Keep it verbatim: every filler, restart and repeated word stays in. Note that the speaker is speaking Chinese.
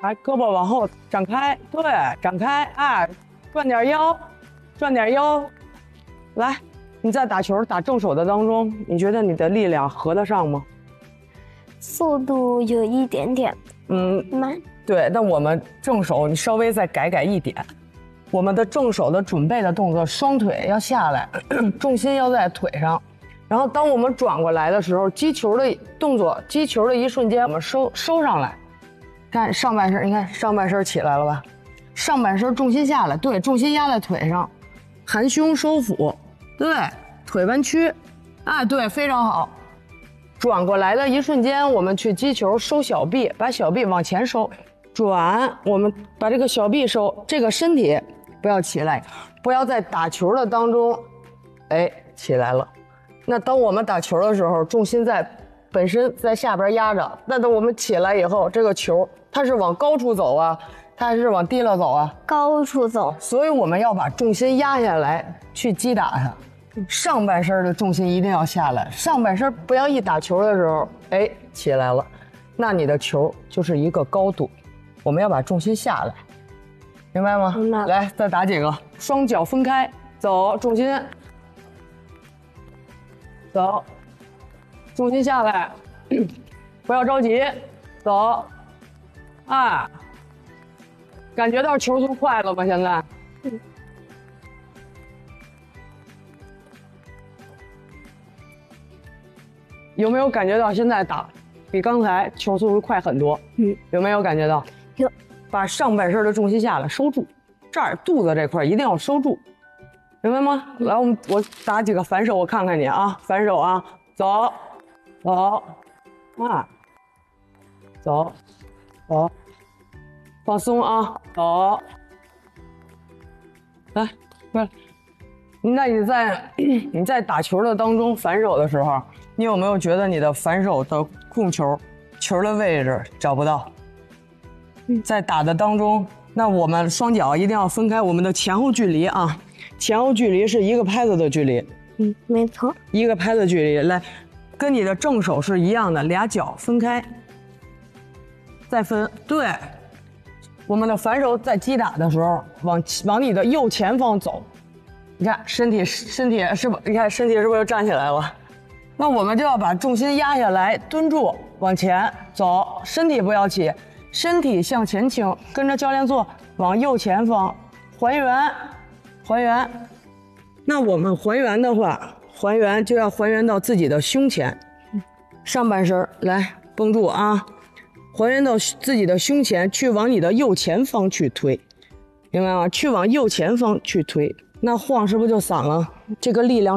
来，胳膊往后展开，对，展开，哎，转点腰，转点腰。来，你在打球打正手的当中，你觉得你的力量合得上吗？ 速度有一点点嗯， 慢。 对，那我们正手你稍微再改改一点。我们的正手的准备的动作，双腿要下来，重心要在腿上。然后当我们转过来的时候，击球的动作，击球的一瞬间，我们收收上来。看上半身，你看上半身起来了吧？上半身重心下来，对，重心压在腿上，含胸收腹，对，腿弯曲，啊，对，非常好。转过来的一瞬间，我们去击球，收小臂，把小臂往前收，转，我们把这个小臂收，这个身体不要起来，不要在打球的当中，哎，起来了。那当我们打球的时候，重心在本身在下边压着，那等我们起来以后，这个球它是往高处走啊，它还是往低了走啊？ 高处走。 所以我们要把重心压下来去击打它。上半身的重心一定要下来，上半身不要一打球的时候，哎，起来了，那你的球就是一个高度。我们要把重心下来，明白吗？ 明白。 来，再打几个，双脚分开，走，重心，走，重心下来，不要着急，走，啊，感觉到球速快了吗？现在？ 嗯。 有没有感觉到现在打比刚才球速快很多？嗯，有没有感觉到？ 有。 把上半身的重心下来，收住，这儿肚子这块一定要收住，明白吗？来，我们我打几个反手，我看看你啊，反手啊，走，走，啊，走，走，放松啊，走，来，过来。那你在你在打球的当中反手的时候，你有没有觉得你的反手的控球球的位置找不到？在打的当中，那我们双脚一定要分开，我们的前后距离啊，前后距离是一个拍子的距离。 嗯，没错， 一个拍子距离，来，跟你的正手是一样的，俩脚分开，再分。对，我们的反手在击打的时候，往往你的右前方走。你看身体身体是不？你看身体是不是又站起来了？那我们就要把重心压下来，蹲住，往前走，身体不要起，身体向前倾，跟着教练做，往右前方还原，还原。那我们还原的话，还原就要还原到自己的胸前，上半身来绷住啊，还原到自己的胸前，去往你的右前方去推，明白吗？去往右前方去推。那晃是不是就散了？这个力量